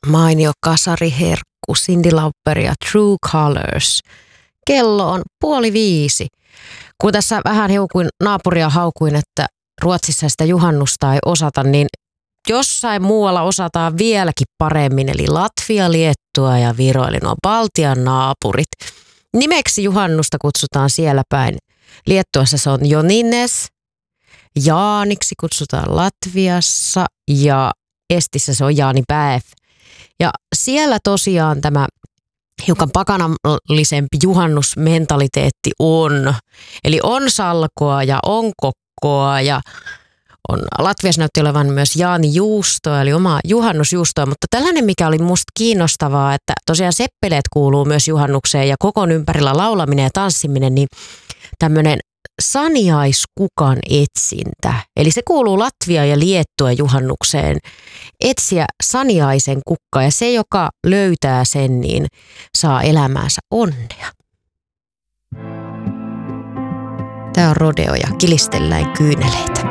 mainio kasariherkku Cyndi Lauper ja True Colors. Kello on 4:30. Kun tässä vähän heukuin naapuria haukuin, että Ruotsissa sitä juhannusta ei osata, niin jossain muualla osataan vieläkin paremmin, eli Latvia, Liettua ja Viro, eli nuo Baltian naapurit. Nimeksi juhannusta kutsutaan siellä päin. Liettuassa se on Jonines, Jaaniksi kutsutaan Latviassa ja Estissä se on Jaanipäev. Ja siellä tosiaan tämä hiukan pakanallisempi juhannusmentaliteetti on. Eli on salkoa ja on kokkoa ja Latviassa näytti olevan myös jaanijuustoa, eli oma juhannusjuustoa, mutta tällainen, mikä oli musta kiinnostavaa, että tosiaan seppeleet kuuluu myös juhannukseen ja kokon ympärillä laulaminen ja tanssiminen, niin tämmöinen saniaiskukan etsintä. Eli se kuuluu Latvia ja Liettua juhannukseen, etsiä saniaisen kukkaa ja se, joka löytää sen, niin saa elämäänsä onnea. Tämä on rodeo ja kilistellään kyyneleitä.